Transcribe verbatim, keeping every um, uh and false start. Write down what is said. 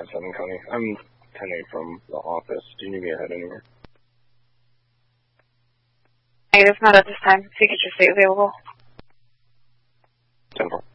five seven, Connie. I'm ten eight from the office. Do you need me to head anywhere? Negative, not at this time. So you get your state available. ten four.